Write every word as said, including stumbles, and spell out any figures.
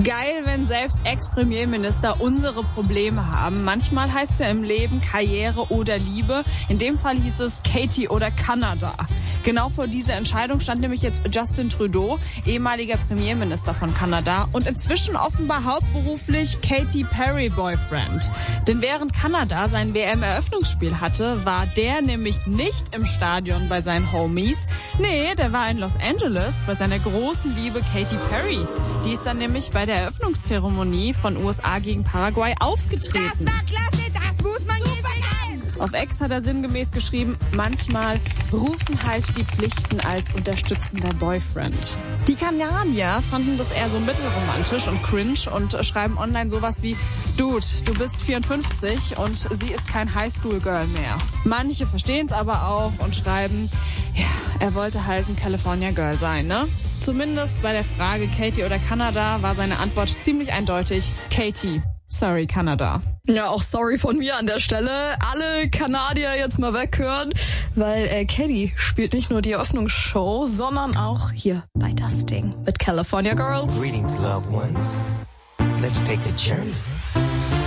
Geil, wenn selbst Ex-Premierminister unsere Probleme haben. Manchmal heißt es ja im Leben Karriere oder Liebe. In dem Fall hieß es Katie oder Kanada. Genau vor dieser Entscheidung stand nämlich jetzt Justin Trudeau, ehemaliger Premierminister von Kanada und inzwischen offenbar hauptberuflich Katy Perry Boyfriend. Denn während Kanada sein W M-Eröffnungsspiel hatte, war der nämlich nicht im Stadion bei seinen Homies. Nee, der war in Los Angeles bei seiner großen Liebe Katy Perry. Die ist dann nämlich bei der Eröffnungszeremonie von U S A gegen Paraguay aufgetreten. Das war klasse, das muss man hier sehen. Auf X hat er sinngemäß geschrieben, manchmal rufen halt die Pflichten als unterstützender Boyfriend. Die Kanadier fanden das eher so mittelromantisch und cringe und schreiben online sowas wie, Dude, du bist vierundfünfzig und sie ist kein Highschool-Girl mehr. Manche verstehen es aber auch und schreiben, ja, er wollte halt ein California Girl sein, ne? Zumindest bei der Frage Katie oder Kanada war seine Antwort ziemlich eindeutig, Katie. Sorry, Kanada. Ja, auch sorry von mir an der Stelle. Alle Kanadier jetzt mal weghören, weil äh, Katie spielt nicht nur die Eröffnungsshow, sondern auch hier bei Dusting mit California Girls. Greetings, loved ones. Let's take a journey.